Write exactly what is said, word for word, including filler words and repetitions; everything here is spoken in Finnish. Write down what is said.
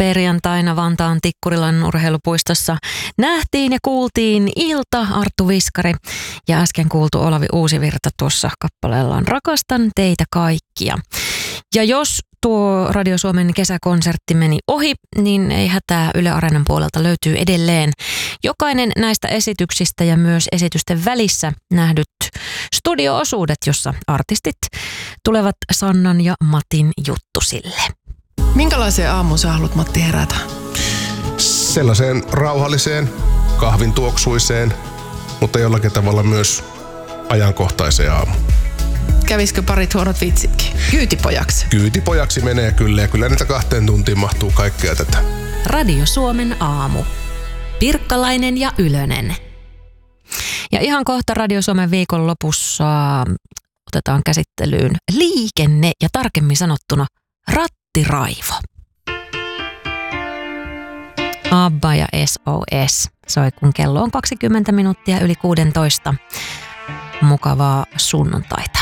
perjantaina Vantaan Tikkurilan urheilupuistossa nähtiin ja kuultiin Ilta, Arttu Viskari ja äsken kuultu Olavi Uusivirta tuossa kappaleellaan Rakastan teitä kaikkia. Ja jos tuo Radio Suomen kesäkonsertti meni ohi, niin ei hätää, Yle Areenan puolelta löytyy edelleen jokainen näistä esityksistä ja myös esitysten välissä nähdyt studio-osuudet, jossa artistit tulevat Sannan ja Matin juttusille. Minkälaiseen aamuun sä haluat, Matti, herätä? Sellaiseen rauhalliseen, kahvin tuoksuiseen, mutta jollakin tavalla myös ajankohtaiseen aamuun. Kävisikö parit huonot vitsitkin? Kyytipojaksi. Kyytipojaksi menee kyllä ja kyllä niitä kahteen tuntiin mahtuu kaikkea tätä. Radio Suomen aamu. Pirkkalainen ja Ylönen. Ja ihan kohta Radio Suomen viikonlopussa otetaan käsittelyyn liikenne ja tarkemmin sanottuna rattiraivo. Abba ja S O S soi, kun kello on kaksikymmentä minuuttia yli kuusitoista. Mukavaa sunnuntaita.